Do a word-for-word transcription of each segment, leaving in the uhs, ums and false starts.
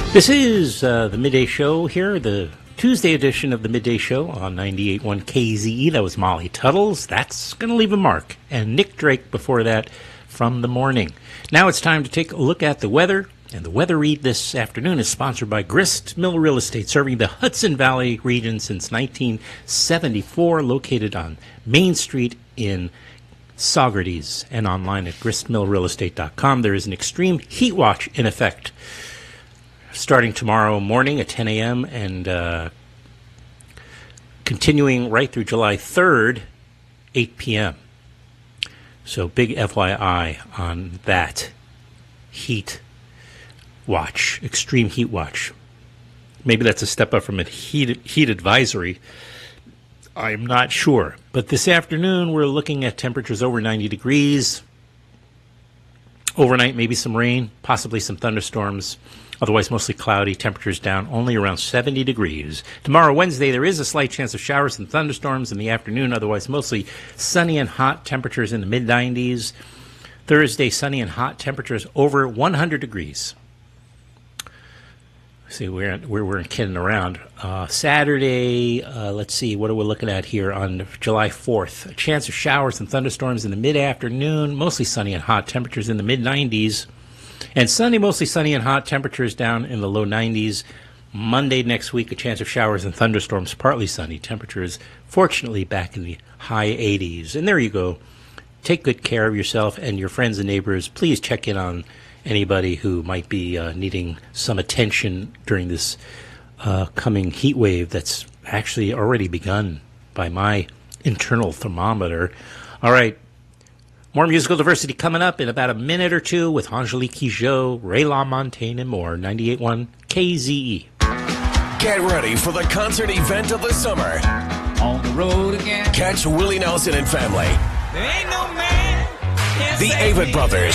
This is uh, the Midday Show here, the Tuesday edition of the Midday Show on ninety-eight point one K Z E. That was Molly Tuttles. That's going to leave a mark. And Nick Drake before that from the morning. Now it's time to take a look at the weather. And the weather read this afternoon is sponsored by Grist Mill Real Estate, serving the Hudson Valley region since nineteen seventy-four, located on Main Street in Saugerties and online at grist mill real estate dot com. There is an extreme heat watch in effect starting tomorrow morning at ten a.m. and uh, continuing right through July third, eight p.m. So big F Y I on that heat watch, extreme heat watch. Maybe that's a step up from a heat, heat advisory. I'm not sure. But this afternoon, we're looking at temperatures over ninety degrees. Overnight, maybe some rain, possibly some thunderstorms. Otherwise, mostly cloudy. Temperatures down only around seventy degrees. Tomorrow, Wednesday, there is a slight chance of showers and thunderstorms in the afternoon. Otherwise, mostly sunny and hot. Temperatures in the mid nineties. Thursday, sunny and hot. Temperatures over one hundred degrees. See, we're we're, we're kidding around. Uh, Saturday, uh, let's see, what are we looking at here on July fourth? A chance of showers and thunderstorms in the mid-afternoon, mostly sunny and hot, temperatures in the mid nineties. And Sunday, mostly sunny and hot, temperatures down in the low nineties. Monday next week, a chance of showers and thunderstorms, partly sunny, temperatures fortunately back in the high eighties. And there you go. Take good care of yourself and your friends and neighbors. Please check in on anybody who might be uh, needing some attention during this uh, coming heat wave that's actually already begun by my internal thermometer. All right, more musical diversity coming up in about a minute or two with Angelique Kidjo, Ray LaMontagne, and more. ninety-eight point one K Z E. Get ready for the concert event of the summer. On the road again. Catch Willie Nelson and family. There ain't no man. The Avett Brothers.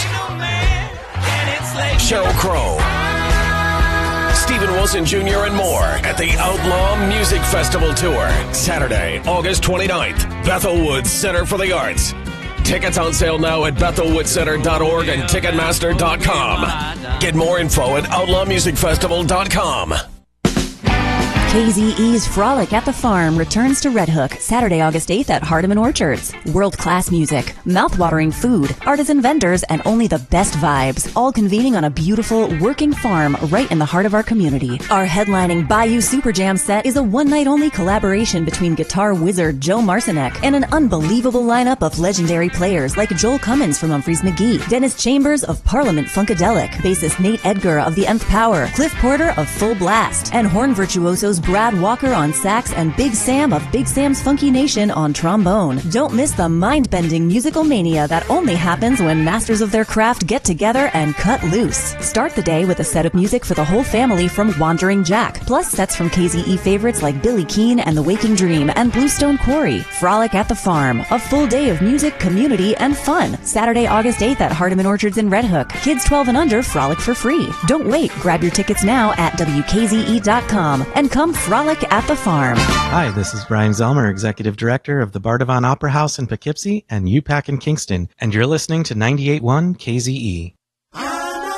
Sheryl Crow, Stephen Wilson Junior and more at the Outlaw Music Festival Tour, Saturday, August twenty-ninth, Bethel Woods Center for the Arts. Tickets on sale now at bethel woods center dot org and ticketmaster dot com. Get more info at outlaw music festival dot com. K Z E's Frolic at the Farm returns to Red Hook Saturday, August eighth at Hardeman Orchards. World-class music, mouth-watering food, artisan vendors, and only the best vibes, all convening on a beautiful, working farm right in the heart of our community. Our headlining Bayou Super Jam set is a one-night-only collaboration between guitar wizard Joe Marcinek and an unbelievable lineup of legendary players like Joel Cummins from Humphreys McGee, Dennis Chambers of Parliament Funkadelic, bassist Nate Edgar of The Nth Power, Cliff Porter of Full Blast, and horn virtuosos Brad Walker on sax and Big Sam of Big Sam's Funky Nation on trombone. Don't miss the mind-bending musical mania that only happens when masters of their craft get together and cut loose. Start the day with a set of music for the whole family from Wandering Jack, plus sets from K Z E favorites like Billy Keane and The Waking Dream and Bluestone Quarry. Frolic at the Farm, a full day of music, community, and fun. Saturday, August eighth at Hardeman Orchards in Red Hook. Kids twelve and under frolic for free. Don't wait. Grab your tickets now at W K Z E dot com and come frolic at the farm. Hi, this is Brian Zelmer, Executive Director of the Bardavon Opera House in Poughkeepsie and U PAC in Kingston, and you're listening to ninety-eight point one K Z E.